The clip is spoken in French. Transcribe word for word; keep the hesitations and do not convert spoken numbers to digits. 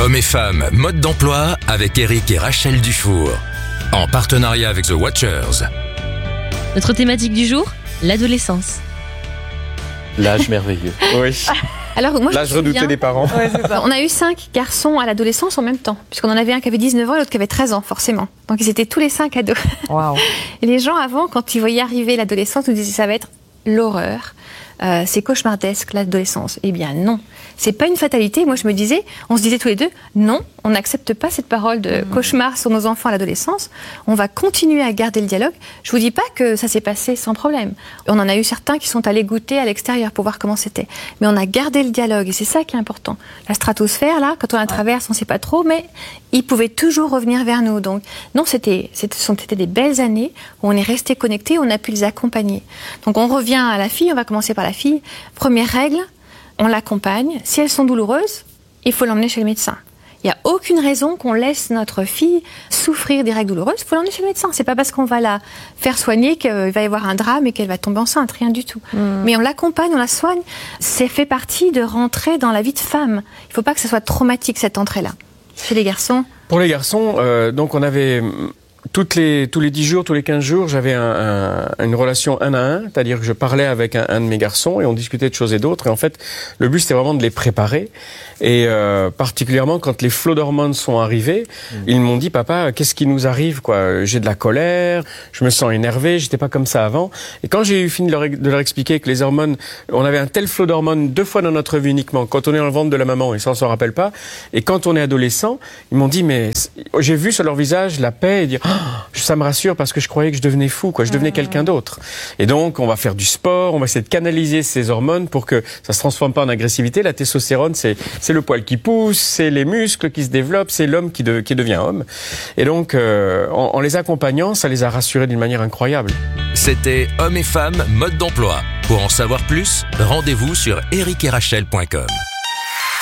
Hommes et femmes, mode d'emploi avec Eric et Rachel Dufour. En partenariat avec The Watchers. Notre thématique du jour, l'adolescence. L'âge merveilleux. Oui. Alors, moi, L'âge je me redouté souviens, des parents. Ouais, on a eu cinq garçons à l'adolescence en même temps, puisqu'on en avait un qui avait dix-neuf ans et l'autre qui avait treize ans, forcément. Donc ils étaient tous les cinq ados. Wow. Et les gens avant, quand ils voyaient arriver l'adolescence, nous disaient ça va être l'horreur. Euh, c'est cauchemardesque l'adolescence. Eh bien non, c'est pas une fatalité. Moi je me disais, on se disait tous les deux, non, on n'accepte pas cette parole de mmh. cauchemar sur nos enfants à l'adolescence. On va continuer à garder le dialogue. Je vous dis pas que ça s'est passé sans problème. On en a eu certains qui sont allés goûter à l'extérieur pour voir comment c'était. Mais on a gardé le dialogue et c'est ça qui est important. La stratosphère là, quand on la traverse, on sait pas trop, mais ils pouvaient toujours revenir vers nous. Donc non, c'était, c'était des belles années où on est resté connectés, on a pu les accompagner. Donc on revient à la fille, on va commencer par la fille. Première règle, on l'accompagne. Si elles sont douloureuses, il faut l'emmener chez le médecin. Il n'y a aucune raison qu'on laisse notre fille souffrir des règles douloureuses. Il faut l'emmener chez le médecin. C'est pas parce qu'on va la faire soigner qu'il va y avoir un drame et qu'elle va tomber enceinte, rien du tout. Mmh. Mais on l'accompagne, on la soigne. C'est fait partie de rentrer dans la vie de femme. Il ne faut pas que ça soit traumatique cette entrée-là. Chez les garçons. Pour les garçons, euh, donc on avait toutes les tous les dix jours, tous les quinze jours, j'avais un, un, une relation un à un, c'est-à-dire que je parlais avec un, un de mes garçons et on discutait de choses et d'autres. Et en fait, le but c'était vraiment de les préparer. Et euh, particulièrement quand les flots d'hormones sont arrivés, mmh. ils m'ont dit papa, qu'est-ce qui nous arrive quoi ? J'ai de la colère, je me sens énervé, j'étais pas comme ça avant. Et quand j'ai eu fini de leur, de leur expliquer que les hormones, on avait un tel flot d'hormones deux fois dans notre vie uniquement, quand on est dans le ventre de la maman et ça on s'en rappelle pas, et quand on est adolescent, ils m'ont dit mais j'ai vu sur leur visage la paix et dire oh, ça me rassure parce que je croyais que je devenais fou quoi, je devenais mmh. quelqu'un d'autre. Et donc on va faire du sport, on va essayer de canaliser ces hormones pour que ça se transforme pas en agressivité. La testostérone c'est c'est le poil qui pousse, c'est les muscles qui se développent, c'est l'homme qui, de, qui devient homme. Et donc, euh, en, en les accompagnant, ça les a rassurés d'une manière incroyable. C'était Hommes et femmes, mode d'emploi. Pour en savoir plus, rendez-vous sur eric et rachel point com.